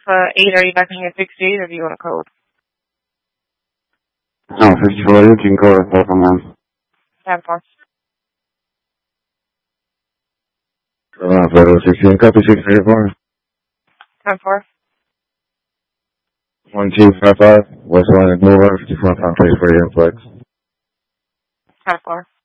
Alpha 8, are you back in your 68 or do you want a code? No, 54, you can call it Alpha 9. 10-4. Photo 16, copy 634. 10-4. 1255, West Atlantic Boulevard, 54 pound place for your flex. 10-4.